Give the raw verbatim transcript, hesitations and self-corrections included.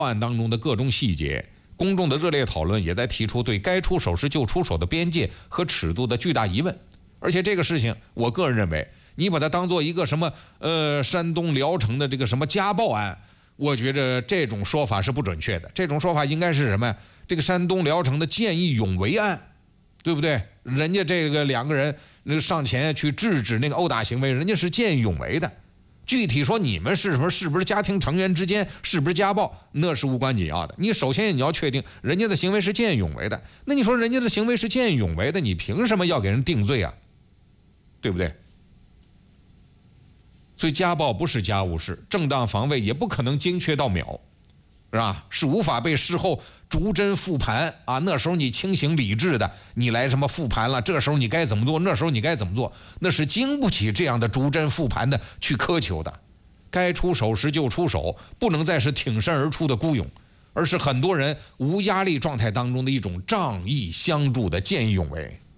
案当中的各种细节，公众的热烈讨论也在提出对该出手时就出手的边界和尺度的巨大疑问。而且这个事情，我个人认为，你把它当做一个什么呃山东聊城的这个什么家暴案，我觉着这种说法是不准确的。这种说法应该是什么？这个山东聊城的见义勇为案，对不对？人家这个两个人那上前去制止那个殴打行为，人家是见义勇为的。具体说你们是什么，是不是家庭成员之间，是不是家暴，那是无关紧要的。你首先你要确定人家的行为是见义勇为的，那你说人家的行为是见义勇为的，你凭什么要给人定罪啊？对不对？所以家暴不是家务事，正当防卫也不可能精确到秒，是吧？是无法被事后逐帧复盘啊。那时候你清醒理智的，你来什么复盘了？这时候你该怎么做？那时候你该怎么做？那是经不起这样的逐帧复盘的去苛求的。该出手时就出手，不能再是挺身而出的孤勇，而是很多人无压力状态当中的一种仗义相助的见义勇为。